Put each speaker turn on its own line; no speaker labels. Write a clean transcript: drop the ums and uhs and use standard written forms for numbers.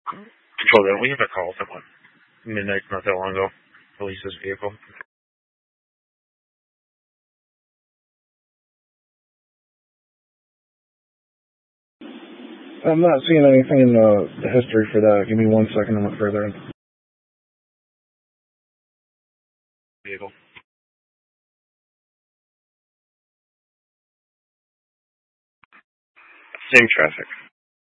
Control that. We have a call someone midnight not that long ago. Police this vehicle.
I'm not seeing anything in the history for that. Give me 1 second to look further.
Vehicle.
Same traffic.